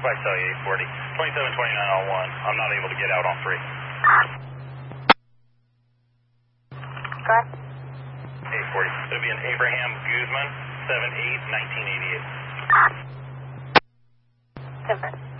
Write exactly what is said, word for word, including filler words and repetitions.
If I sell you eight forty. twenty-seven twenty-nine oh one. I'm not able to get out on free. Go ahead. eight forty. It'll be an Abraham Guzman, seven eight nineteen eighty-eight. Different.